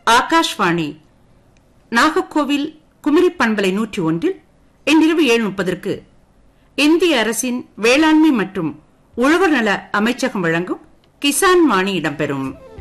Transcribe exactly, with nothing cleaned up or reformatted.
ஆகாஷ்வாணி நாகர்கோவில் குமரி பண்பலை நூற்றி ஒன்றில் இன்றிரவு ஏழு முப்பதற்கு இந்திய அரசின் வேளாண்மை மற்றும் உழவர் நல அமைச்சகம் வழங்கும் கிசான் வாணி இடம்பெறும்.